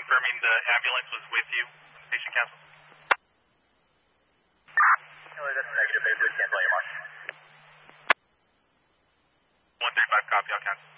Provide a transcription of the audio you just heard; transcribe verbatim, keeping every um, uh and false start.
confirming the ambulance was with you when the patient canceled? No, that's negative. They're good. Cancel your mark. one thirty-five, copy. I'll cancel.